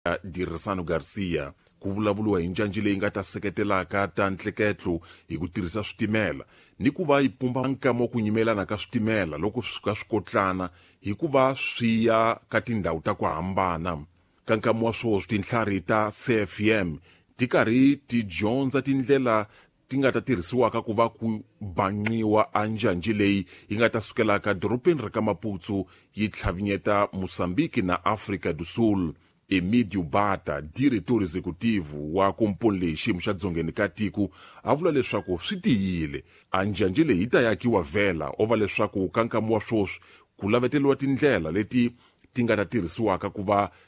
Dirisano Garcia ku vulavuriwa hi ncanci leyi nga ta seketelaka ta ntleketlo hi ku tirhisa switimela ni ku va yi pumba nkama wa ku yimelana ka switimela loko swi ka swikotlana hi ku va swi ya ka tindhawu ta ku hambana. Ka nkama wa swoswo tinhlari ta CFM ti karhi ti dyondza tindlela ti nga ta tirhisiwaka ku va ku banqiwa a ncanci leyi yi nga ta sukelaka dorobeni ra ka Maputo yi tlhavinyeta Mozambique na Africa do Sul. Emídio Bata, diretor executivo wa komponi leyi xiyimo xa dzongeni ka tiko, a vula leswaku swi tiyile a ncanci leyi yi ta yakiwa vhela o va leswaku ka nkama wa swoswi ku laveteliwa tindlela leti ti nga ta tirhisiwaka ku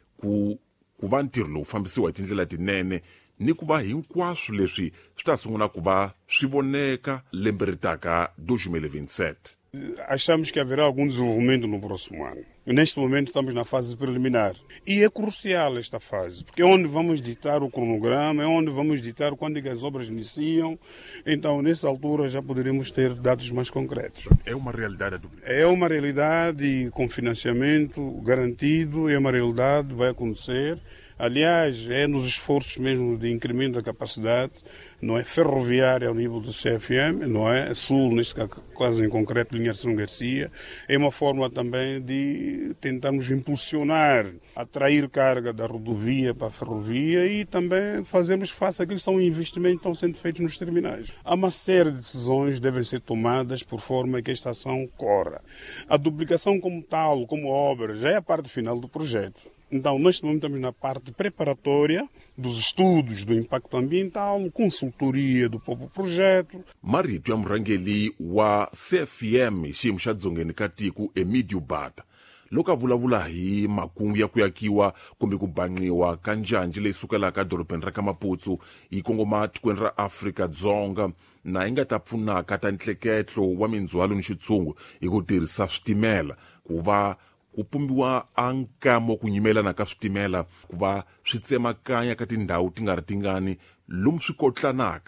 va ntirho lowu fambisiwa hi tindlela tinene ni ku va hinkwaswo leswi swi ta sungula ku va swi voneka lembe ri taka 2027. Achamos que haverá algum desenvolvimento no próximo ano. Neste momento estamos na fase preliminar. E é crucial esta fase, porque é onde vamos ditar o cronograma, é onde vamos ditar quando é que as obras iniciam. Então, nessa altura, já poderemos ter dados mais concretos. É uma realidade. É uma realidade com financiamento garantido, é uma realidade, vai acontecer. Aliás, é nos esforços mesmo de incremento da capacidade, não é ferroviária ao nível do CFM, não é sul, neste caso em concreto, linha São Garcia. É uma forma também de tentarmos impulsionar, atrair carga da rodovia para a ferrovia e também fazermos face àquilo que são investimentos que estão sendo feitos nos terminais. Há uma série de decisões que devem ser tomadas por forma que esta ação corra. A duplicação como tal, como obra, já é a parte final do projeto. Então, neste momento estamos na parte preparatória dos estudos do impacto ambiental, consultoria do próprio projeto. Marito ya murhangeli wa CFM xiyimo xa dzongeni ka tiko Emídio Bata loko a vulavula hi makungu ya ku yakiwa kumbe ku banqiwa ka ncanci leyi sukelaka dorobeni ra ka Maputo yi kongoma tikweni ra Afrika-Dzonga na yi nga ta pfunaka ta ntleketlo wa mindzwalo ni xitshungu hi ku tirhisa switimela ku va ku pumbiwa a nkama wa ku yimelana ka switimela ku va swi tsemakanya ka tindhawu ti nga ri tingani lomu swi kotlanaka.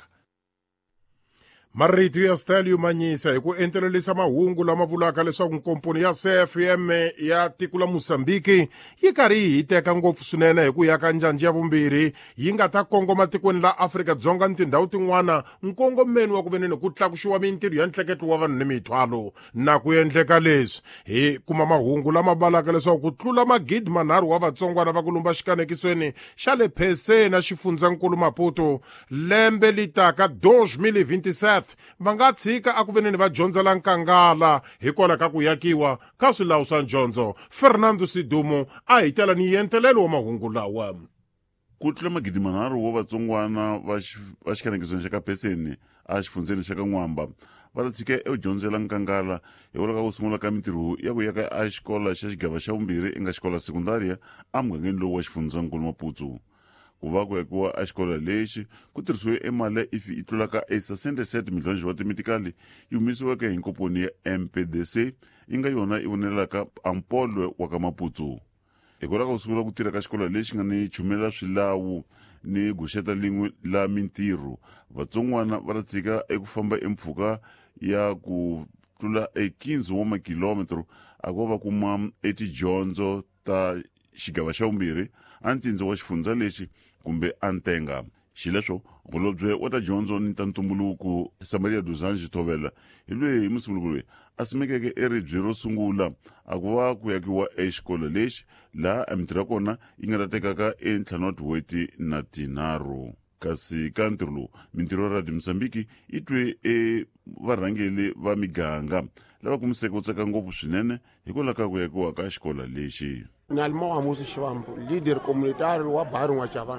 Marito ya Stelio Manyisa hi ku entelelisa mahungu lama vulaka leswaku komponi ya CFM ya tiko la Mozambique yi karhi yi teka ngopfu swinene hi ku yaka ncanci ya vumbirhi yi nga ta kongoma tikweni la Afrika-Dzonga ni tindhawu tin'wana nkongomeni wa ku veneni ku tlakuxiwa mintirho ya ntleketlo wa vanhu ni mithwalo na ku endleka leswi hi kuma mahungu lama balaka leswaku ku tlula magidi manharhu wa vatsongwana va ku lumba xikanekisweni xa le Pheseni na xifundzankulu Maputo lembe litaka 2027 va nga tshika a ku veneni va dyondzela nkangala hikwalaho ka ku yakiwa ka swilawu swa dyondzo. Fernando Sidumo a hi tela ni yentelelo wa mahungu lawa. Ku tlula magidi manharhu wa vatsongwana va xikanekisweni xa ka Pheseni a xifundzeni xa ka N'wamba va ta tshika eku dyondzela nkangala hikwalaho ka ku sungula ka mintirho ya ku yaka a xikola xa xigava xa vumbirhi eka xikola sekundaria a mugangeni lowu wa xifundzankulu Maputo. Ku va ku yakiwa a xikola lexi ku tirhisiwe emali yi tlulaka 67 miliyoni wa timitikali yi humesiweke hi nkoponi ya MPDC yi nga yona yi vonelaka ampolwe wa ka Maputo. Hikwalaho ka ku sungula ku tirha ka xikola lexi nga ni chumela swilawu ni guxeta lin'we la mintirho vatsongwana va ta tshika eku famba empfhuka ya ku tlula 15 wa makilometro a ku va kuma etidyondzo ta xigava xa vumbirhi a ntsindzo wa xifundza lexi kumbe a ntenga. Xileswo holobye wa ta dyondzo ni ta ntumbuluko Samaria Duzanji Thobela hi lweyi musunguri loyi a simekeke eribye ro sungula a ku va ku yakiwa exikola lexi laha a mintirho ya kona yi nga ta tekaka entlhanu wa tin'hweti na tinharhu. Kasi ka ntirho lowu mintirho ya Radio Mozambique yi twe varhangeli va miganga lava kumiseke ku tsaka ngopfu swinene hikwalaho ka ku yakiwa ka xikola lexi. Nalimoha Musi Shivambu, líder comunitário wa bairro wa Chavana.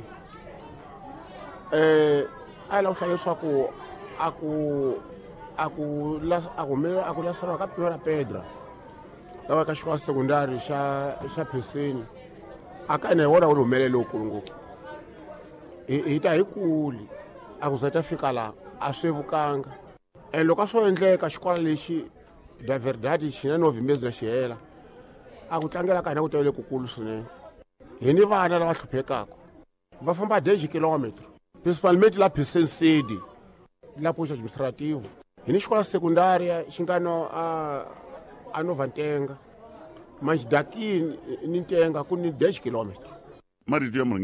A la usha leswaku aku lasarwa ka primeira pedra. Lawa ka xikola secundário xa Pheseni. Aka ene wona uri humelelo ukulu ngopfu. Hi ta hi kuli aku za ta fika la a swi vukanga. Loko swo endleka xikola lexi da verdade xi na 9 meses na xi hela. A ku tlangela ka hina ku tele kukulu swinene. Hi ni vana lava hluphekaka va famba 10 kilometro principalmente la Pheseni City la posto administrativo. Hi ni xikola secundária xi nga no a Nova Ntenga mas daqui ni Ntenga ku ni 10 kilometro marito ya murhangeri